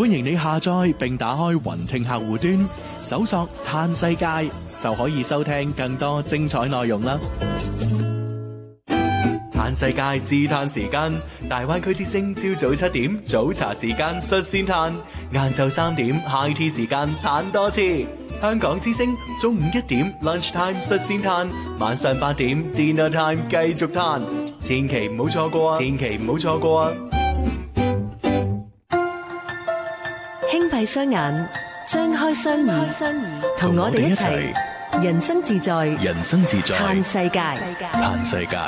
歡迎你下載並打開雲聽客戶端，搜索嘆世界就可以收聽更多精彩內容啦。嘆世界自嘆時間，大灣區之聲朝早7點早茶時間率先嘆，晏晝3點 high tea 時間嘆多次。香港之聲中午1點 lunch time 率先嘆，晚上8點 dinner time 繼續嘆，千祈唔好錯過啊！千祈唔好錯過啊！ 輕閉雙眼，張開雙耳，同我哋一齊人生自在， 人生自在， 嘆世界， 嘆世界。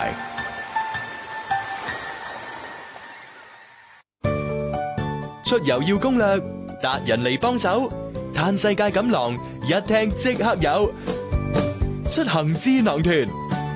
出遊要攻略，達人嚟幫手，嘆世界錦囊一聽即刻有，出行智囊團。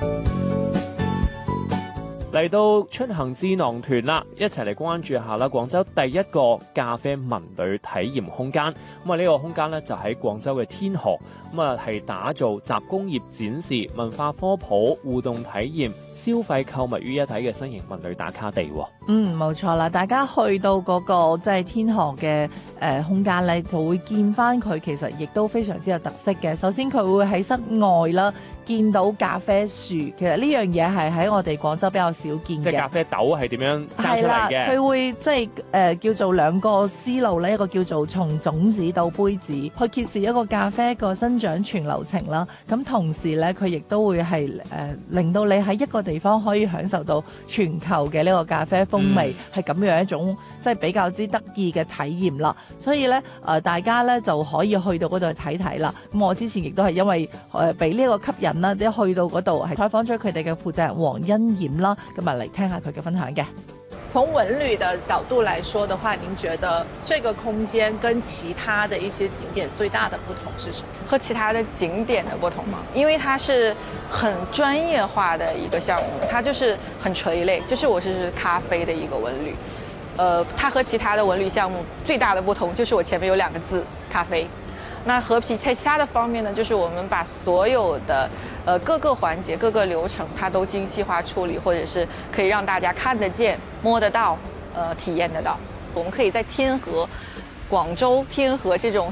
嚟到出行智囊團啦，一齊嚟關注下啦！廣州第一個咖啡文旅體驗空間，咁啊呢個空間咧就喺廣州嘅天河，咁啊係打造集工業展示、文化科普、互動體驗、消費購物於一體嘅新型文旅打卡地。 冇錯啦！大家去到嗰個即係天河嘅空間咧，就會見翻佢其實亦都非常之有特色嘅。首先佢會喺室外啦，見到咖啡樹，其實呢樣嘢係喺我哋廣州比較少見嘅。即係咖啡豆係點樣生出嚟嘅？ 佢會即係叫做兩個思路咧，一個叫做從種子到杯子，去揭示一個咖啡個生長全流程啦。咁同時咧，佢亦都會係令到你喺一個地方可以享受到全球嘅呢個咖啡風味，係咁樣一種即係比較之得意嘅體驗啦。所以咧大家咧就可以去到嗰度去睇睇啦。咁我之前亦都係因為俾呢個吸引啦，一去到嗰度係採訪咗佢哋嘅負責人黃欣妍啦，咁啊嚟聽下佢嘅分享嘅。 從文旅的角度來說的話，您覺得這個空間跟其他的一些景點最大的不同是什麼？ 和其他的景點的不同嗎？因為它是很專業化的一個項目，它就是很垂類，就是我是咖啡的一個文旅。它和其他的文旅項目最大的不同就是我前面有2個字咖啡。那和其他的方面呢，就是我們把所有的各個環節、各個流程，它都精細化處理，或者是可以讓大家看得見、摸得到、體驗得到。我們可以在天河、廣州天河這種